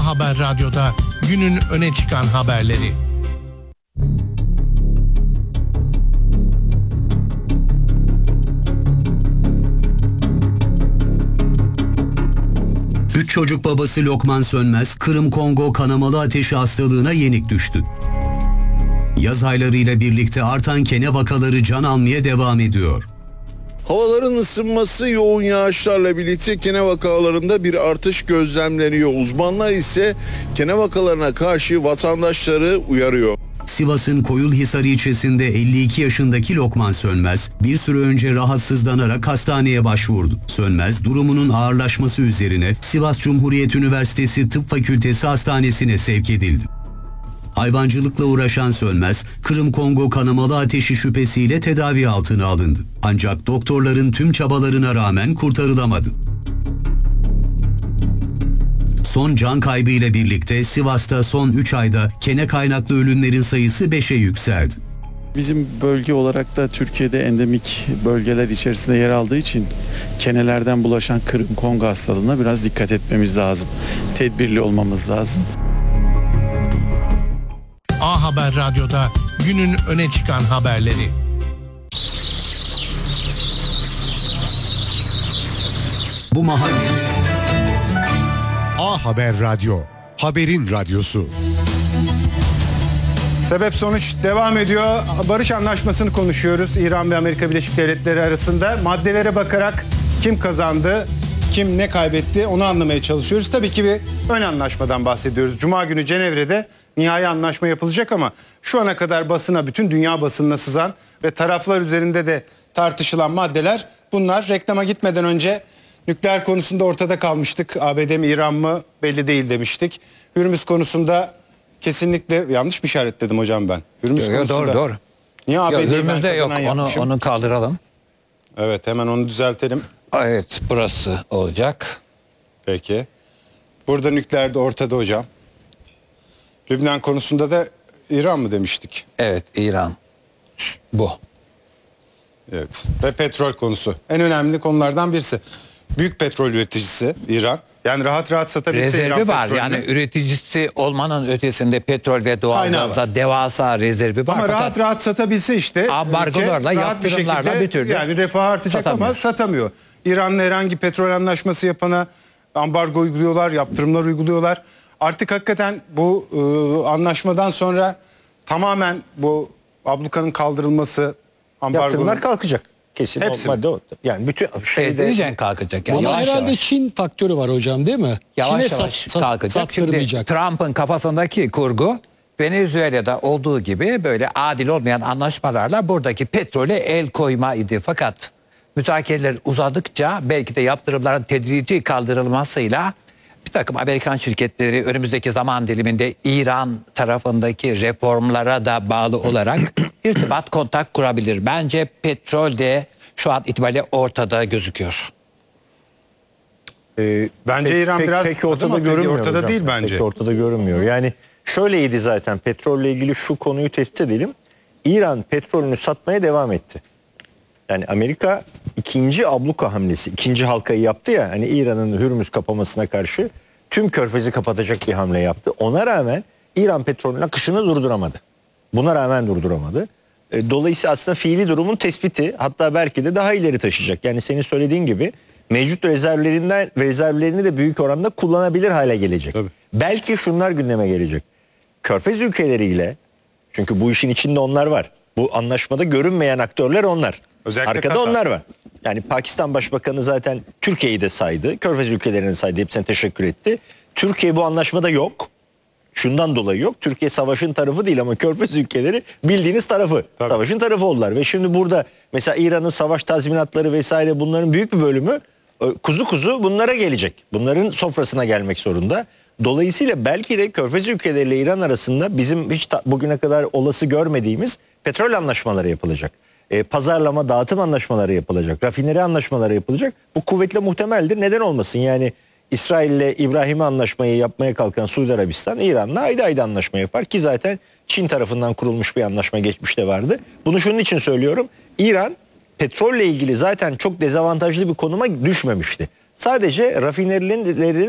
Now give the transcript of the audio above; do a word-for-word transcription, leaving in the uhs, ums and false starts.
A Haber Radyo'da günün öne çıkan haberleri. Üç çocuk babası Lokman Sönmez, Kırım-Kongo kanamalı ateşi hastalığına yenik düştü. Yaz aylarıyla birlikte artan kene vakaları can almaya devam ediyor. Havaların ısınması, yoğun yağışlarla birlikte kene vakalarında bir artış gözlemleniyor. Uzmanlar ise kene vakalarına karşı vatandaşları uyarıyor. Sivas'ın Koyulhisar ilçesinde elli iki yaşındaki Lokman Sönmez bir süre önce rahatsızlanarak hastaneye başvurdu. Sönmez durumunun ağırlaşması üzerine Sivas Cumhuriyet Üniversitesi Tıp Fakültesi Hastanesi'ne sevk edildi. Hayvancılıkla uğraşan Sönmez, Kırım-Kongo kanamalı ateşi şüphesiyle tedavi altına alındı. Ancak doktorların tüm çabalarına rağmen kurtarılamadı. Son can kaybı ile birlikte Sivas'ta son üç ayda kene kaynaklı ölümlerin sayısı beşe yükseldi. Bizim bölge olarak da Türkiye'de endemik bölgeler içerisinde yer aldığı için kenelerden bulaşan Kırım-Kongo hastalığına biraz dikkat etmemiz lazım. Tedbirli olmamız lazım. A Haber Radyo'da günün öne çıkan haberleri. Bu mahalle A Haber Radyo, haberin radyosu. Sebep sonuç devam ediyor. Barış anlaşmasını konuşuyoruz. İran ve Amerika Birleşik Devletleri arasında maddelere bakarak kim kazandı, kim ne kaybetti onu anlamaya çalışıyoruz. Tabii ki bir ön anlaşmadan bahsediyoruz. Cuma günü Cenevre'de nihai anlaşma yapılacak ama şu ana kadar basına, bütün dünya basınına sızan ve taraflar üzerinde de tartışılan maddeler bunlar. Reklama gitmeden önce nükleer konusunda ortada kalmıştık. A B D mi İran mı belli değil demiştik. Hürmüz konusunda kesinlikle yanlış bir işaretledim hocam ben. Hürmüz Yo, yo, konusunda. doğru doğru. Niye A B D'yi Hürmüz'de yok, onu, onu kaldıralım. Evet, hemen onu düzeltelim. Evet, burası olacak. Peki. Burada nükleer de ortada hocam. Lübnan konusunda da İran mı demiştik? Evet, İran. Ş- Bu. Evet. Ve petrol konusu. En önemli konulardan birisi. Büyük petrol üreticisi İran. Yani rahat rahat satabilse İran Rezervi var. petrolünü. Yani üreticisi olmanın ötesinde petrol ve Kaynağı doğalgazda devasa rezervi var. Ama Fakat rahat rahat satabilse işte ambargolarla, ülke rahat bir yaptırımlarla şekilde bir türlü yani refah artacak ama satamıyor. satamıyor. İran'la herhangi petrol anlaşması yapana ambargo uyguluyorlar, yaptırımlar uyguluyorlar. Artık hakikaten bu e, anlaşmadan sonra tamamen bu ablukanın kaldırılması, ambargonun... Yaptırımlar kalkacak. Kesin Hepsi olmadı o. Yani bütün evet, şeyde diyeceksin kalkacak. Yani Ama yavaş herhalde yavaş. Çin faktörü var hocam, değil mi? Yavaş Çin'e yavaş sat- sat- kalkacak. Şimdi sattırmayacak. Trump'ın kafasındaki kurgu Venezuela'da olduğu gibi böyle adil olmayan anlaşmalarla buradaki petrole el koyma idi. Fakat müzakereler uzadıkça belki de yaptırımların tedrici kaldırılmasıyla bir takım Amerikan şirketleri önümüzdeki zaman diliminde İran tarafındaki reformlara da bağlı olarak irtibat, kontak kurabilir. Bence petrol de şu an itibariyle ortada gözüküyor. e, Bence pek- İran pek- biraz pek ortada adım atıyor. görünmüyor. Ortada hocam. değil bence. Pek ortada görünmüyor. Yani şöyleydi zaten, petrolle ilgili şu konuyu tespit edelim. İran petrolünü satmaya devam etti. Yani Amerika ikinci abluka hamlesi, ikinci halkayı yaptı ya, hani İran'ın Hürmüz kapamasına karşı tüm körfezi kapatacak bir hamle yaptı. Ona rağmen İran petrolün akışını durduramadı. Buna rağmen durduramadı. E, Dolayısıyla aslında fiili durumun tespiti, hatta belki de daha ileri taşıyacak. Yani senin söylediğin gibi mevcut rezervlerinden rezervlerini de büyük oranda kullanabilir hale gelecek. Tabii. Belki şunlar gündeme gelecek. Körfez ülkeleriyle, çünkü bu işin içinde onlar var. Bu anlaşmada görünmeyen aktörler onlar. Özellikle Arkada Katar. onlar var. Yani Pakistan Başbakanı zaten Türkiye'yi de saydı. Körfez ülkelerini saydı. Hepsine teşekkür etti. Türkiye bu anlaşmada yok. Şundan dolayı yok. Türkiye savaşın tarafı değil ama Körfez ülkeleri bildiğiniz tarafı. Tabii. Savaşın tarafı oldular. Ve şimdi burada mesela İran'ın savaş tazminatları vesaire, bunların büyük bir bölümü e, kuzu kuzu bunlara gelecek. Bunların sofrasına gelmek zorunda. Dolayısıyla belki de Körfez ülkeleriyle İran arasında bizim hiç ta- bugüne kadar olası görmediğimiz petrol anlaşmaları yapılacak. E, pazarlama, dağıtım anlaşmaları yapılacak. Rafineri anlaşmaları yapılacak. Bu kuvvetle muhtemeldir. Neden olmasın? Yani İsrail ile İbrahim'e anlaşmayı yapmaya kalkan Suudi Arabistan, İran'la ayda ayda anlaşma yapar ki zaten Çin tarafından kurulmuş bir anlaşma geçmişte vardı. Bunu şunun için söylüyorum. İran petrolle ilgili zaten çok dezavantajlı bir konuma düşmemişti. Sadece rafinerilerin